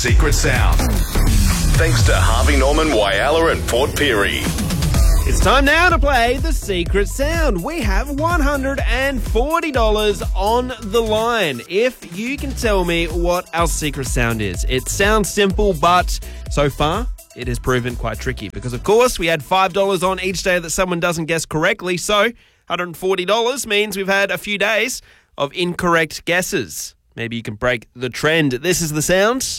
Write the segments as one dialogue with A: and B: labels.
A: secret sound. Thanks to Harvey Norman, Whyalla and Port Pirie.
B: It's time now to play the secret sound. We have $140 on the line. If you can tell me what our secret sound is. It sounds simple, but so far it has proven quite tricky because, of course, we had $5 on each day that someone doesn't guess correctly. So $140 means we've had a few days of incorrect guesses. Maybe you can break the trend. This is the sound.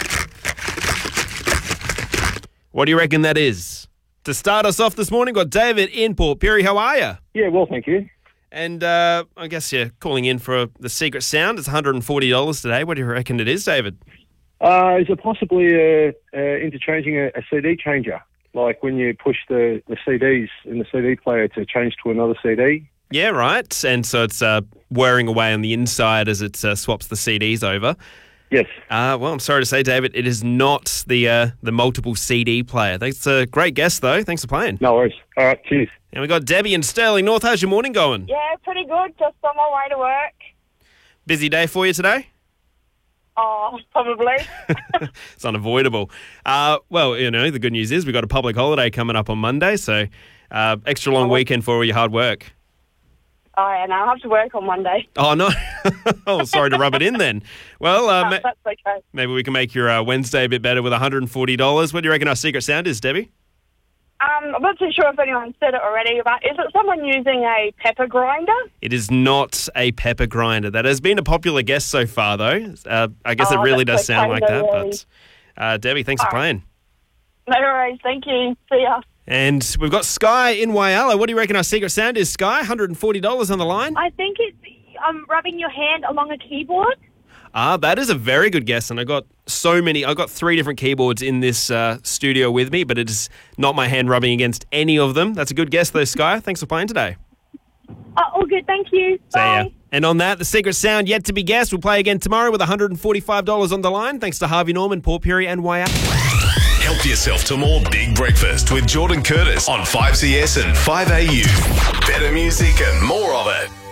B: What do you reckon that is? To start us off this morning, got David in Port Pirie. How are you?
C: Yeah, well, thank you.
B: And I guess you're calling in for the secret sound. It's $140 today. What do you reckon it is, David?
C: Is it possibly interchanging a CD changer? Like when you push the CDs in the CD player to change to another CD?
B: Yeah, right. And so it's whirring away on the inside as it swaps the CDs over.
C: Yes.
B: Well, I'm sorry to say, David, it is not the multiple CD player. That's a great guess, though. Thanks for playing.
C: No worries. All right, cheers.
B: And we got Debbie in Sterling North. How's your morning going?
D: Yeah, pretty good. Just on my way to work.
B: Busy day for you today?
D: Oh, probably.
B: It's unavoidable. Well, you know, the good news is we've got a public holiday coming up on Monday, so extra long weekend for all your hard work.
D: Oh, yeah, no, I have to work on Monday.
B: Oh, no. Oh, sorry to rub it in then. Well,
D: That's okay.
B: maybe we can make your Wednesday a bit better with $140. What do you reckon our secret sound is, Debbie?
D: I'm not too sure if anyone said it already, but is it someone using a pepper grinder?
B: It is not a pepper grinder. That has been a popular guess so far, though. I guess it really does sound like that.
D: Worries.
B: But Debbie, thanks for playing.
D: No worries. Thank you. See ya.
B: And we've got Sky in Whyalla. What do you reckon our secret sound is, Sky? $140 on the line.
E: I think it's rubbing your hand along a keyboard.
B: That is a very good guess, and I got 3 different keyboards in this studio with me, but it is not my hand rubbing against any of them. That's a good guess, though, Sky. Thanks for playing today.
E: All good, thank you.
B: See ya.
E: Bye.
B: And on that, the secret sound yet to be guessed. We'll play again tomorrow with $145 on the line, thanks to Harvey Norman, Port Pirie and Whyalla.
A: Help yourself to more Big Breakfast with Jordan Curtis on 5CS and 5AU. Better music and more of it.